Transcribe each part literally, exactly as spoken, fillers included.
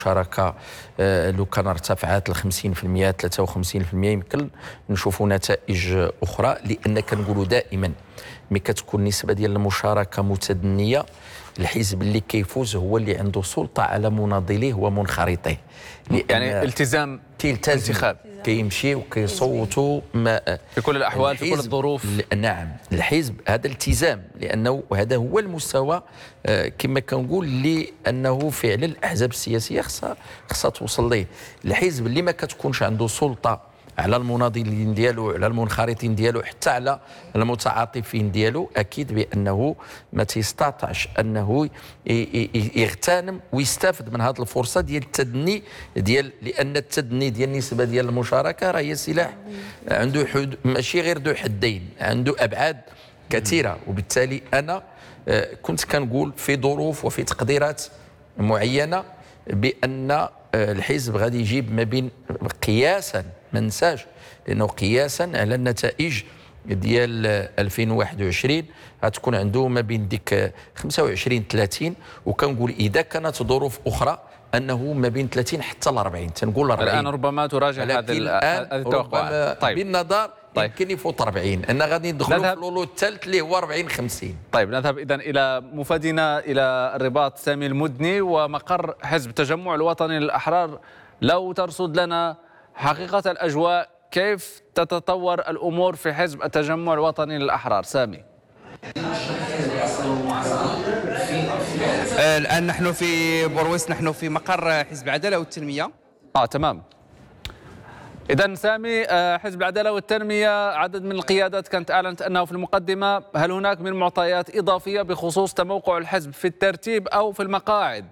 المشاركه لو كان ارتفعت ل خمسين بالمئة ثلاثة وخمسين بالمئة يمكن نشوفوا نتائج اخرى، لان كنقولوا دائما ملي كتكون النسبه ديال المشاركه متدنيه الحزب اللي كيفوز هو اللي عنده سلطه على مناضليه ومنخرطيه، يعني التزام الانتخاب كيمشي وكيصوتوا في كل الاحوال في كل الظروف. نعم الحزب هذا التزام، لانه هذا هو المستوى كما كنقول اللي انه فعلا الاحزاب السياسيه خصها خصها توصل ليه. الحزب اللي ما كتكونش عنده سلطه على المناضلين ديالو، على المنخرطين ديالو، حتى على المتعاطفين ديالو، اكيد بانه ما تيستطعش انه يغتنم ويستافد من هذه الفرصه ديال التدني ديال، لان التدني ديال النسبه ديال المشاركه راه هي سلاح عنده حد ماشي غير ذو حدين، عنده ابعاد كثيره. وبالتالي انا كنت كنقول في ظروف وفي تقديرات معينه بان الحزب غادي يجيب ما بين قياسا ما ننساش، لانه قياسا على النتائج ديال ألفين وواحد وعشرين غتكون عنده ما بين ديك خمسة وعشرين ثلاثين، وكنقول اذا كانت ظروف اخرى انه ما بين ثلاثين حتى ل أربعين، تنقول أربعين الان ربما تراجع هذه التوقعات. طيب بالنظر طيب. يمكن يفوت أربعين، ان غادي ندخلوا في اللولو الثالث اللي هو أربعين خمسين. طيب نذهب اذا الى مفادنا الى الرباط سامي المدني ومقر حزب التجمع الوطني للاحرار. لو ترصد لنا حقيقه الاجواء، كيف تتطور الامور في حزب التجمع الوطني للاحرار؟ سامي. الان نحن في بورويس، نحن في مقر حزب العداله والتنميه. اه تمام. إذا سامي، حزب العدالة والتنمية عدد من القيادات كانت أعلنت أنه في المقدمة، هل هناك من معطيات إضافية بخصوص تموقع الحزب في الترتيب أو في المقاعد؟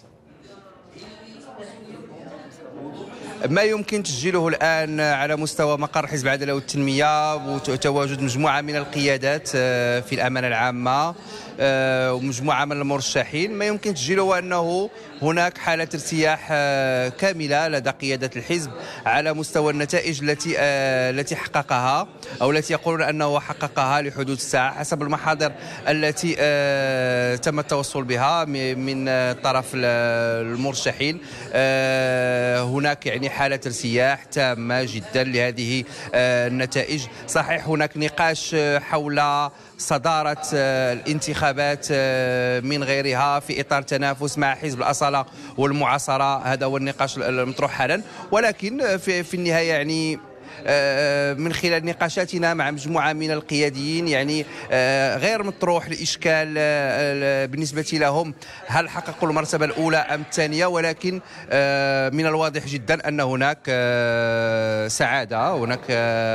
ما يمكن تسجيله الآن على مستوى مقر حزب العدالة والتنمية وتواجد مجموعة من القيادات في الأمانة العامة ومجموعة من المرشحين، ما يمكن تسجيله أنه هناك حالة ارتياح كاملة لدى قيادة الحزب على مستوى النتائج التي التي حققها أو التي يقولون أنه حققها لحدود الساعة حسب المحاضر التي تم التوصل بها من طرف المرشحين. هناك يعني حالة ارتياح تامة جدا لهذه النتائج. صحيح هناك نقاش حول صدارة الانتخابات من غيرها في إطار تنافس مع حزب الأصالة والمعاصرة، هذا هو النقاش المطروح حالا، ولكن في, في النهاية يعني من خلال نقاشاتنا مع مجموعة من القياديين يعني غير مطروح الإشكال بالنسبة لهم هل حققوا المرتبة الأولى أم الثانية، ولكن من الواضح جدا أن هناك سعادة، هناك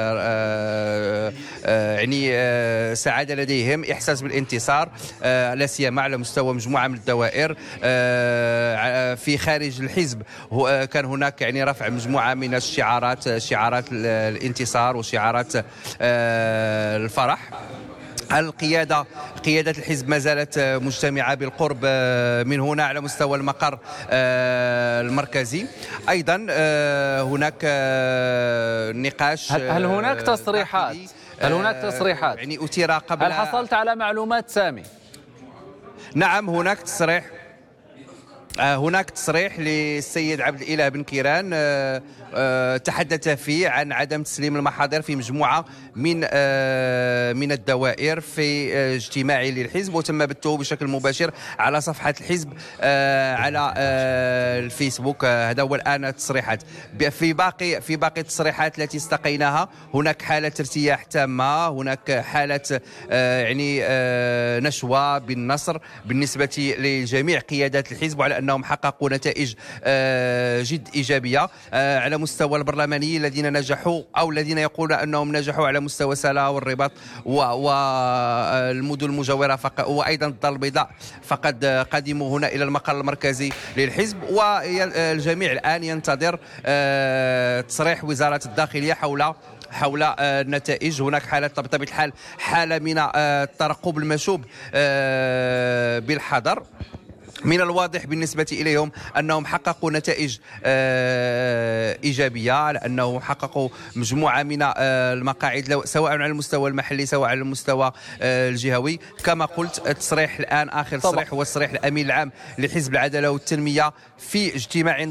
يعني سعادة لديهم، إحساس بالانتصار لا سيما على مستوى مجموعة من الدوائر. في خارج الحزب كان هناك يعني رفع مجموعة من الشعارات، شعارات الانتصار وشعارات الفرح. القيادة قيادة الحزب ما زالت مجتمعة بالقرب من هنا على مستوى المقر المركزي. أيضا هناك نقاش. هل هناك تصريحات هل هناك تصريحات يعني أثير قبل؟ هل حصلت على معلومات سامي؟ نعم هناك تصريح هناك تصريح للسيد عبد الإله بن كيران تحدث فيه عن عدم تسليم المحاضر في مجموعة من من الدوائر في اجتماع للحزب، وتم بثه بشكل مباشر على صفحة الحزب على الفيسبوك. هذا هو الآن التصريحات. في باقي في باقي التصريحات التي استقيناها هناك حالة ارتياح تامة، هناك حالة يعني نشوة بالنصر بالنسبة لجميع قيادات الحزب، وعلى أنهم حققوا نتائج جد إيجابية على مستوى البرلمانيين الذين نجحوا أو الذين يقولون أنهم نجحوا على مستوى سلا والرباط والمدن المجاورة وأيضا الدار البيضاء، فقد قدموا هنا إلى المقر المركزي للحزب، والجميع الآن ينتظر تصريح وزارة الداخلية حول حول النتائج. هناك حالة بطبيعة الحال حالة من الترقب المشوب بالحذر. من الواضح بالنسبة إليهم أنهم حققوا نتائج إيجابية، على أنهم حققوا مجموعة من المقاعد سواء على المستوى المحلي سواء على المستوى الجهوي. كما قلت التصريح الآن آخر تصريح هو تصريح الأمين العام لحزب العدالة والتنمية في اجتماع